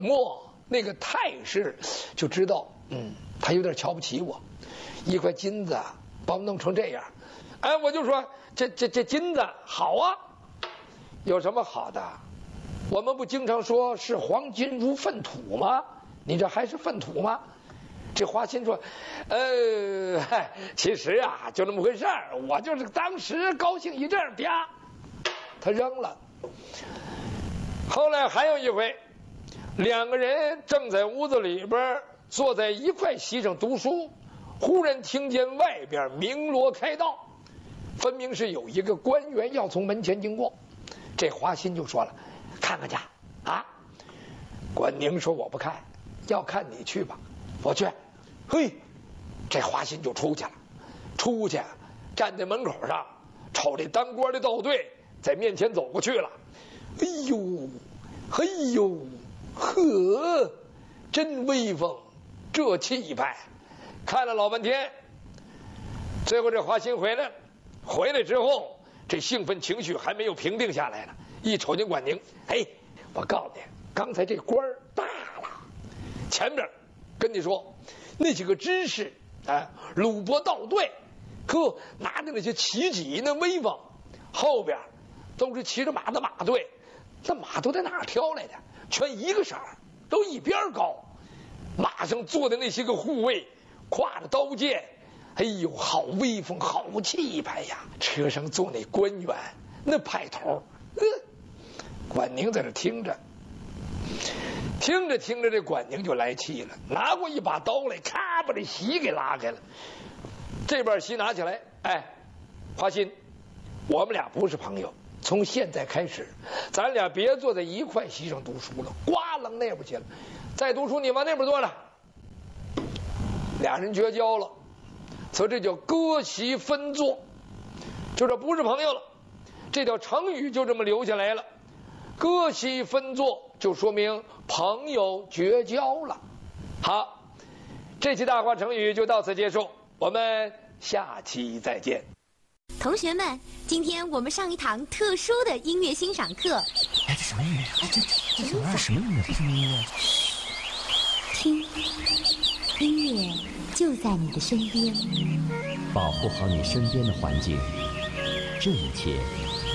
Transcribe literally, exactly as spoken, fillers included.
莫那个太师就知道，嗯，他有点瞧不起我，一块金子把我弄成这样。哎，我就说这这这金子好啊，有什么好的？我们不经常说是黄金如粪土吗？你这还是粪土吗？这华歆说，呃，嗨，其实啊，就那么回事儿，我就是当时高兴一阵，啪，他扔了。后来还有一回，两个人正在屋子里边坐在一块席上读书，忽然听见外边鸣锣开道，分明是有一个官员要从门前经过。这华歆就说了，看看去啊。管宁说我不看，要看你去吧。我去。嘿，这华歆就出去了，出去站在门口上，瞅这当官的道队在面前走过去了。哎呦，哎呦，呵，真威风，这气派！看了老半天，最后这华歆回来了，回来之后，这兴奋情绪还没有平定下来呢。一瞅见管宁，哎，我告诉你，刚才这官儿大了，前面跟你说。那几个知识啊，鲁伯道队，呵，拿着那些旗戟那威风，后边都是骑着马的马队，那马都在哪儿挑来的？全一个色儿，都一边高。马上坐的那些个护卫，挎着刀剑，哎呦，好威风，好气派呀！车上坐那官员，那派头，呃，管宁在这听着。听着听着，这管宁就来气了，拿过一把刀来，咔把这席给拉开了。这边席拿起来，哎，华歆，我们俩不是朋友，从现在开始，咱俩别坐在一块席上读书了，呱楞那边去了。再读书你往那边坐了，俩人绝交了，所以这叫割席分坐，就这不是朋友了。这条成语就这么留下来了。割席分坐就说明朋友绝交了。好，这期大话成语就到此结束，我们下期再见。 同学们，今天我们上一堂特殊的音乐欣赏课。 哎，这什么音乐？哎，这这小玩意儿什么音乐？这什么音乐？ 听，音乐就在你的身边。 保护好你身边的环境，这一切